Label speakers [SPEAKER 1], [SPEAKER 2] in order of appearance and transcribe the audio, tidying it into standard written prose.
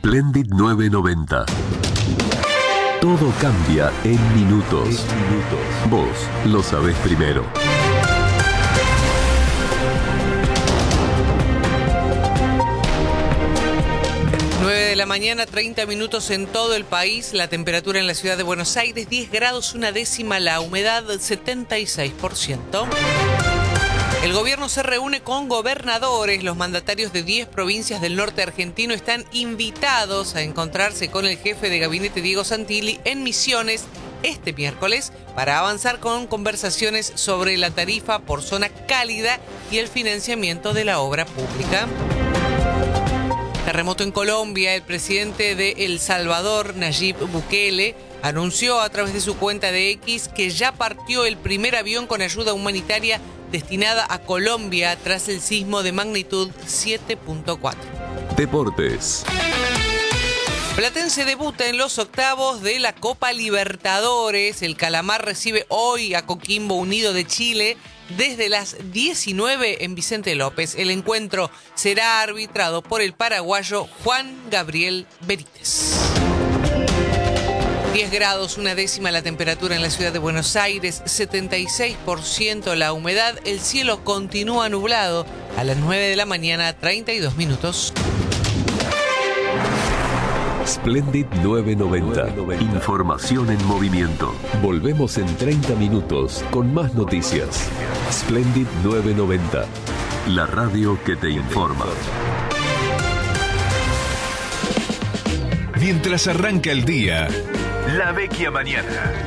[SPEAKER 1] Splendid 990. Todo cambia en minutos. Vos lo sabés primero.
[SPEAKER 2] 9 de la mañana, 30 minutos en todo el país. La temperatura en la ciudad de Buenos Aires, 10 grados, una décima. La humedad, 76%. El gobierno se reúne con gobernadores. Los mandatarios de 10 provincias del norte argentino están invitados a encontrarse con el jefe de gabinete Diego Santilli en Misiones este miércoles para avanzar con conversaciones sobre la tarifa por zona cálida y el financiamiento de la obra pública. Terremoto en Colombia. El presidente de El Salvador, Nayib Bukele, anunció a través de su cuenta de X que ya partió el primer avión con ayuda humanitaria destinada a Colombia tras el sismo de magnitud 7.4.
[SPEAKER 1] Deportes.
[SPEAKER 2] Platense debuta en los octavos de la Copa Libertadores. El Calamar recibe hoy a Coquimbo Unido de Chile desde las 19 en Vicente López. El encuentro será arbitrado por el paraguayo Juan Gabriel Benítez. 10 grados, una décima la temperatura en la ciudad de Buenos Aires, 76% la humedad. El cielo continúa nublado. A las 9 de la mañana, 32 minutos.
[SPEAKER 1] Splendid 990. Información en movimiento. Volvemos en 30 minutos con más noticias. Splendid 990. La radio que te informa.
[SPEAKER 3] Mientras arranca el día, La Vecchia Mañana.